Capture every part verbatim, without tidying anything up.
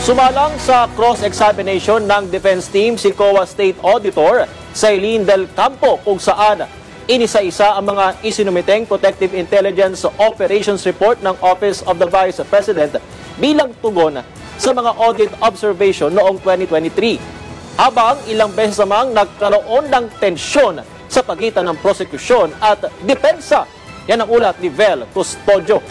Sumalang sa cross-examination ng defense team si C O A State Auditor Sailin Del Campo kung saan inisa-isa ang mga isinumiteng Protective Intelligence Operations Report ng Office of the Vice President bilang tugon sa mga audit observation noong twenty twenty-three. Habang ilang beses namang nagkaroon ng tensyon sa pagitan ng prosekusyon at depensa. Yan ang ulat ni Vel Custodio.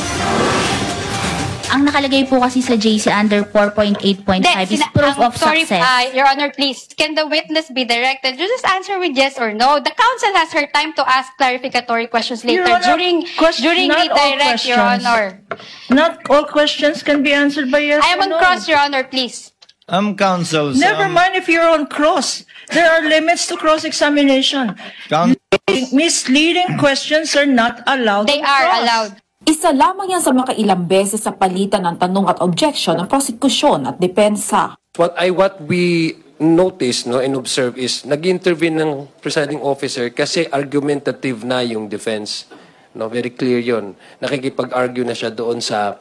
Ang nakalagay po kasi sa J C under four point eight point five is proof um, of sorry, success. Uh, Your Honor, please, can the witness be directed? You just answer with yes or no. The counsel has her time to ask clarificatory questions later Your Honor, during question, during not all redirect, Your questions. Honor. Not all questions can be answered by yes I am or on no. cross, Your Honor, please. Um, counsels. Never um, mind if you're on cross. There are limits to cross-examination. Counsel. Misleading questions are not allowed. They on are cross. allowed. Isa lamang yan sa makailang beses sa palitan ng tanong at objection ng prosekusyon at depensa. What I what we notice no and observe is nag-intervene ng presiding officer kasi argumentative na yung defense. No, very clear 'yon. Nakikipag-argue na siya doon sa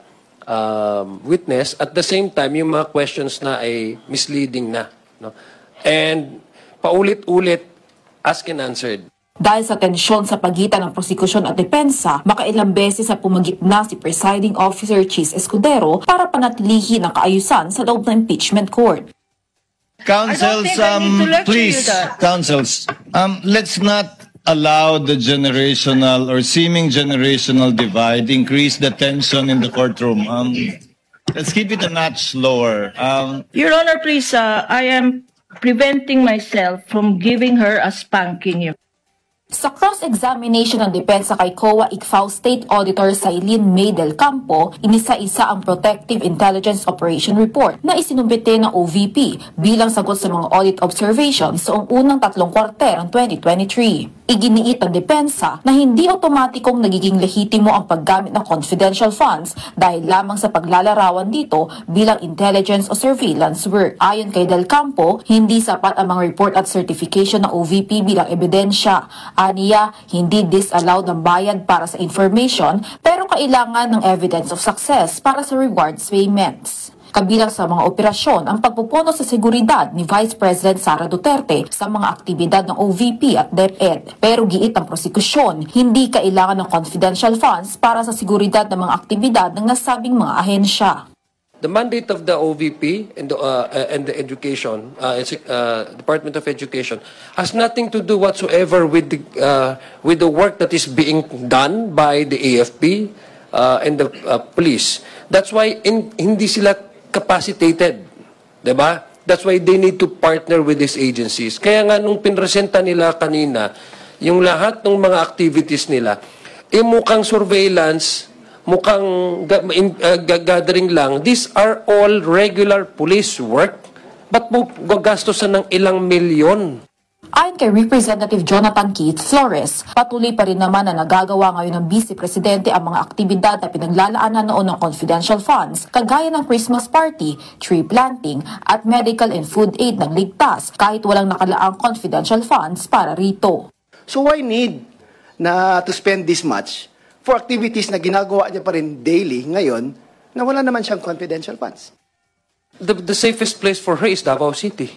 um, witness at the same time yung mga questions na ay misleading na, no. And paulit-ulit asked and answered. Dahil sa tensyon sa pagitan ng prosekusyon at depensa, makailang beses sa pumagitna si Presiding Officer Chis Escudero para panatilihin ang kaayusan sa loob ng impeachment court. Counsels, I don't think I need to um, lecture please, you that. counsels, um, let's not allow the generational or seeming generational divide increase the tension in the courtroom. Um, let's keep it a notch lower. Um, Your Honor, please, uh, I am preventing myself from giving her a spanking. Sa cross-examination ng depensa kay C O A I C F A O State Auditor Sailin May Del Campo, inisa-isa ang Protective Intelligence Operation Report na isinumbite ng O V P bilang sagot sa mga audit observations sa unang tatlong kwarter ng twenty twenty-three. Iginiit ng depensa na hindi otomatikong nagiging lehitimo ang paggamit ng confidential funds dahil lamang sa paglalarawan dito bilang intelligence o surveillance work. Ayon kay Del Campo, hindi sapat ang mga report at certification ng O V P bilang ebidensya. Aniya, hindi disallowed ang bayad para sa information pero kailangan ng evidence of success para sa rewards payments. Kabilang sa mga operasyon ang pagpupuno sa seguridad ni Vice President Sara Duterte sa mga aktibidad ng O V P at DepEd. Pero giit ang prosekusyon, hindi kailangan ng confidential funds para sa seguridad ng mga aktibidad ng nasabing mga ahensya. The mandate of the O V P and the, uh, and the education, uh, uh, Department of Education, has nothing to do whatsoever with the uh, with the work that is being done by the A F P uh, and the uh, police. That's why in, hindi sila capacitated, diba? That's why they need to partner with these agencies. Kaya nga nung pinresenta nila kanina, yung lahat ng mga activities nila, eh mukhang surveillance, mukhang uh, gathering lang. These are all regular police work. Ba't mo gagastosan ng ilang milyon? Ayon kay Representative Jonathan Keith Flores, patuloy pa rin naman na nagagawa ngayon ng Vice Presidente ang mga aktibidad na pinaglalaanan noon ng confidential funds, kagaya ng Christmas party, tree planting, at medical and food aid ng ligtas kahit walang nakalaang confidential funds para rito. So why need na to spend this much for activities na ginagawa niya pa rin daily ngayon na wala naman siyang confidential funds? The, the safest place for her is Davao City.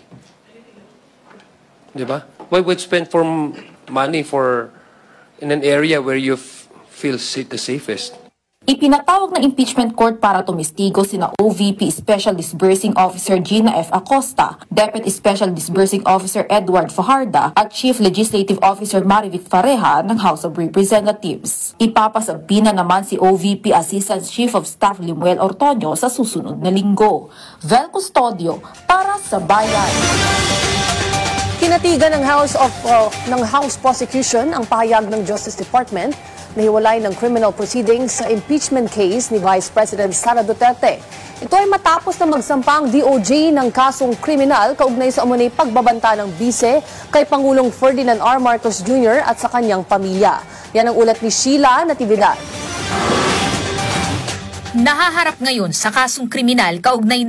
Diba? Why would spend for money for in an area where you f feel the safest? Ipinatawag ng impeachment court para tumistigo sina O V P Special Disbursing Officer Gina F. Acosta, Deputy Special Disbursing Officer Edward Fajarda at Chief Legislative Officer Marivic Fareja ng House of Representatives. Ipapasampina naman si O V P Assistant Chief of Staff Limuel Ortonio sa susunod na linggo. Vel Custodio para sa Bayan. Kinatigan ng House of uh, ng House Prosecution ang pahayag ng Justice Department na hiwalay ng criminal proceedings sa impeachment case ni Vice President Sara Duterte. Ito ay matapos na magsampa ang D O J ng kasong kriminal kaugnay sa umunay pagbabanta ng bise kay Pangulong Ferdinand R. Marcos Junior at sa kanyang pamilya. Yan ang ulat ni Sheila Natividad. Nahaharap ngayon sa kasong kriminal kaugnay